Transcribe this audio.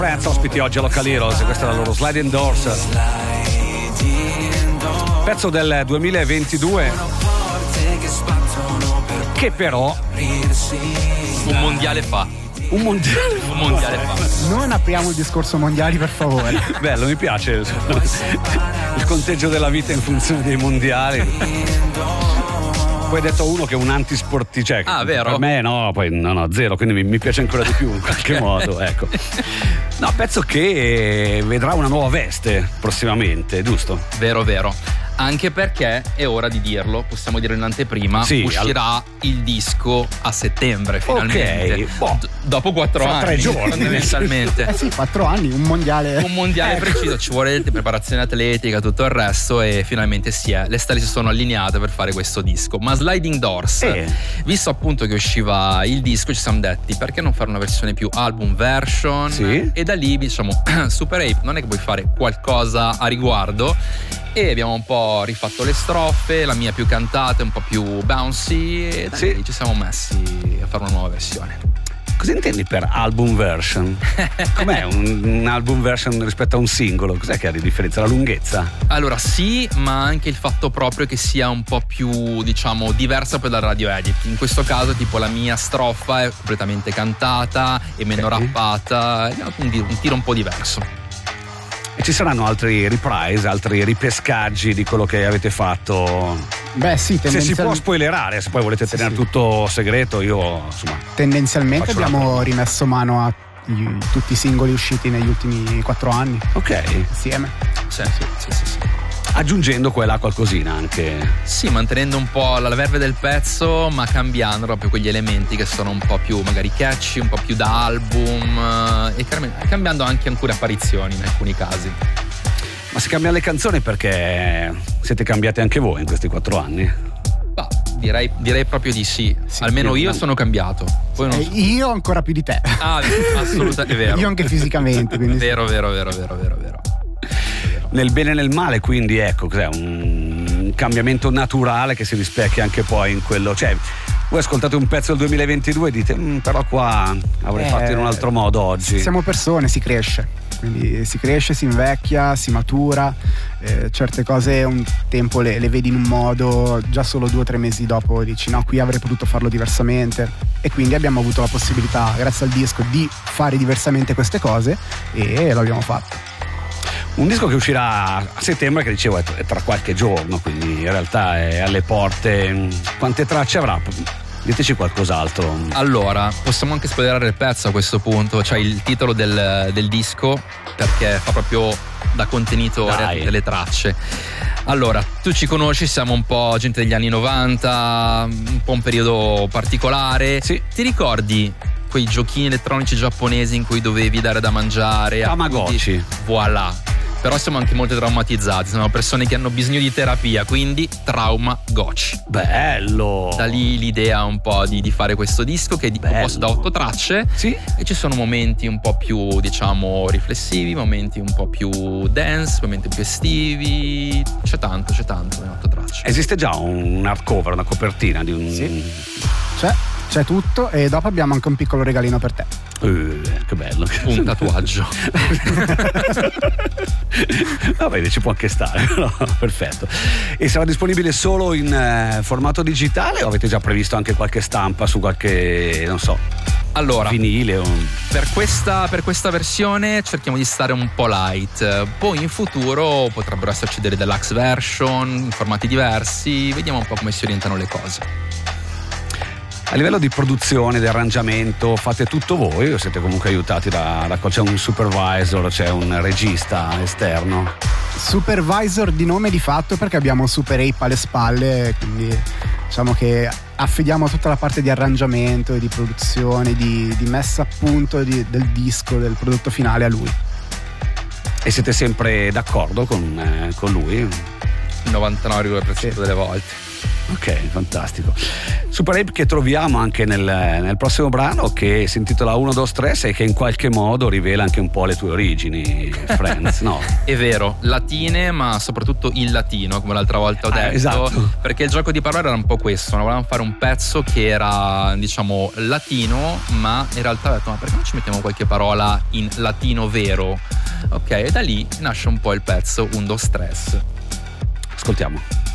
Friends ospiti oggi a Local Heroes, questa è la loro Sliding Doors, pezzo del 2022 che però un mondiale fa. Un mondiale fa. Non apriamo il discorso mondiali, per favore. Bello, mi piace il conteggio della vita in funzione dei mondiali. Poi hai detto uno che è un antisportivo, cioè, vero? Per me no, poi no, zero, quindi mi piace ancora di più in qualche modo, ecco. No, penso che vedrà una nuova veste prossimamente, giusto? Vero. Anche perché è ora di dirlo, possiamo dirlo in anteprima, sì, uscirà il disco a settembre finalmente. Ok, dopo 4 anni. 3 giorni fondamentalmente. Sì, 4 anni, un mondiale. Un mondiale preciso, ci vuole preparazione atletica, tutto il resto, e finalmente le stelle si sono allineate per fare questo disco. Ma Sliding Doors, visto appunto che usciva il disco, ci siamo detti perché non fare una versione più album version? Sì. E da lì diciamo Super Ape non è che puoi fare qualcosa a riguardo, e abbiamo un po' rifatto le strofe, la mia più cantata, un po' più bouncy, e da lì ci siamo messi a fare una nuova versione. Cosa intendi per album version? Com'è un album version rispetto a un singolo? Cos'è che ha di differenza? La lunghezza? Allora sì, ma anche il fatto proprio che sia un po' più, diciamo, diversa poi dal radio edit. In questo caso tipo la mia strofa è completamente cantata e meno rappata, un tiro un po' diverso. E ci saranno altri reprise, altri ripescaggi di quello che avete fatto? Beh sì, se si può spoilerare, se poi volete tenere tutto segreto, io insomma tendenzialmente abbiamo rimesso mano a tutti i singoli usciti negli ultimi 4 anni. Ok. Insieme. Sì. Aggiungendo qua e là qualcosina anche. Sì, mantenendo un po' la verve del pezzo, ma cambiando proprio quegli elementi che sono un po' più magari catchy, un po' più da album, e cambiando anche alcune apparizioni in alcuni casi. Ma si cambiano le canzoni perché siete cambiati anche voi in questi 4 anni? Bah, direi proprio di sì. Almeno io sono cambiato. Poi non so. Io ancora più di te. Assolutamente vero. Io anche fisicamente, quindi vero. Nel bene e nel male, quindi ecco, cos'è un cambiamento naturale che si rispecchia anche poi in quello, cioè voi ascoltate un pezzo del 2022 e dite però qua avrei fatto in un altro modo oggi. Siamo persone, si cresce, quindi si cresce, si invecchia, si matura, certe cose un tempo le vedi in un modo, già solo 2 o 3 mesi dopo dici no, qui avrei potuto farlo diversamente, e quindi abbiamo avuto la possibilità grazie al disco di fare diversamente queste cose e l'abbiamo fatto. Un disco che uscirà a settembre, che dicevo è tra qualche giorno, quindi in realtà è alle porte. Quante tracce avrà? Diteci qualcos'altro. Allora, possiamo anche spoilerare il pezzo a questo punto, cioè il titolo del disco, perché fa proprio da contenitore a tutte le tracce. Allora, tu ci conosci, siamo un po' gente degli anni 90, un po' un periodo particolare. Sì. Ti ricordi quei giochini elettronici giapponesi in cui dovevi dare da mangiare? Tamagotchi. Voilà. Però siamo anche molto traumatizzati, siamo persone che hanno bisogno di terapia, quindi Tamagotchi. Bello! Da lì l'idea un po' di fare questo disco che è composto da 8 tracce. Sì. E ci sono momenti un po' più, diciamo, riflessivi, momenti un po' più dance, momenti più estivi. C'è tanto in 8 tracce. Esiste già un hardcover, una copertina di un... Sì. C'è tutto, e dopo abbiamo anche un piccolo regalino per te. Che bello. Un tatuaggio. Va bene, ci può anche stare. No, perfetto. E sarà disponibile solo in formato digitale o avete già previsto anche qualche stampa su qualche, non so, allora, vinile o... Per questa versione cerchiamo di stare un po' light. Poi in futuro potrebbero esserci delle deluxe version in formati diversi. Vediamo un po' come si orientano le cose. A livello di produzione, di arrangiamento, fate tutto voi o siete comunque aiutati da c'è un supervisor, c'è un regista esterno? Supervisor di nome di fatto, perché abbiamo Super Ape alle spalle, quindi diciamo che affidiamo tutta la parte di arrangiamento e di produzione, di messa a punto del disco, del prodotto finale a lui. E siete sempre d'accordo con lui? Il 99,9% delle volte. Ok, fantastico. Super Ape che troviamo anche nel prossimo brano, che si intitola 1, 2, 3 e che in qualche modo rivela anche un po' le tue origini, Friends, no? È vero, latine, ma soprattutto in latino, come l'altra volta ho detto. Esatto. Perché il gioco di parole era un po' questo, volevamo fare un pezzo che era, diciamo, latino, ma in realtà ho detto, ma perché non ci mettiamo qualche parola in latino vero? Ok, e da lì nasce un po' il pezzo 1, 2, 3. Ascoltiamo.